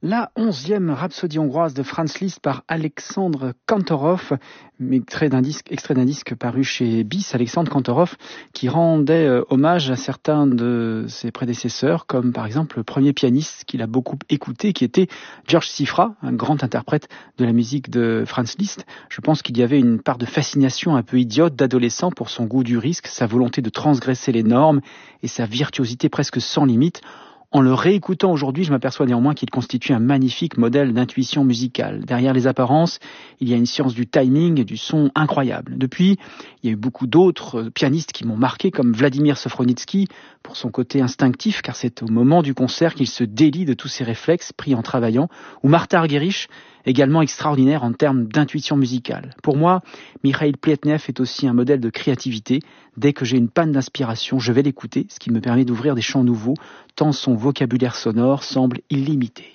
La 11e rhapsodie hongroise de Franz Liszt par Alexandre Kantorov, extrait d'un disque paru chez BIS, Alexandre Kantorov, qui rendait hommage à certains de ses prédécesseurs, comme par exemple le premier pianiste qu'il a beaucoup écouté, qui était George Szifra, un grand interprète de la musique de Franz Liszt. Je pense qu'il y avait une part de fascination un peu idiote d'adolescent pour son goût du risque, sa volonté de transgresser les normes et sa virtuosité presque sans limite. En le réécoutant aujourd'hui, je m'aperçois néanmoins qu'il constitue un magnifique modèle d'intuition musicale. Derrière les apparences, il y a une science du timing et du son incroyable. Depuis, il y a eu beaucoup d'autres pianistes qui m'ont marqué, comme Vladimir Sofronitsky, pour son côté instinctif, car c'est au moment du concert qu'il se délie de tous ses réflexes pris en travaillant, ou Martha Argerich, également extraordinaire en termes d'intuition musicale. Pour moi, Mikhail Pletnev est aussi un modèle de créativité. Dès que j'ai une panne d'inspiration, je vais l'écouter, ce qui me permet d'ouvrir des champs nouveaux, tant son vocabulaire sonore semble illimité.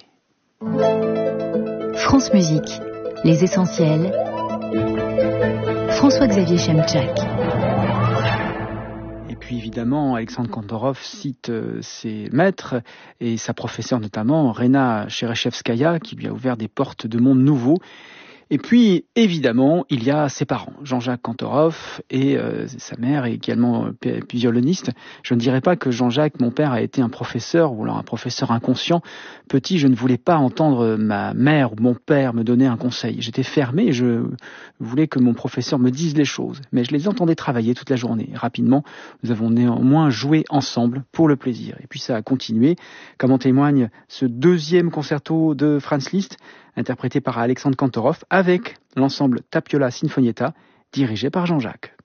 France Musique, les essentiels. François-Xavier Chemchak. Et puis évidemment, Alexandre Kantorov cite ses maîtres et sa professeure notamment, Rena Chereshevskaya, qui lui a ouvert des portes de monde nouveau. Et puis, évidemment, il y a ses parents, Jean-Jacques Kantorov et sa mère, est également violoniste. Je ne dirais pas que Jean-Jacques, mon père, a été un professeur, ou alors un professeur inconscient. Petit, je ne voulais pas entendre ma mère ou mon père me donner un conseil. J'étais fermé et je voulais que mon professeur me dise les choses. Mais je les entendais travailler toute la journée. Rapidement, nous avons néanmoins joué ensemble pour le plaisir. Et puis ça a continué, comme en témoigne ce deuxième concerto de Franz Liszt, interprété par Alexandre Kantorov, avec l'ensemble Tapiola Sinfonietta, dirigé par Jean-Jacques.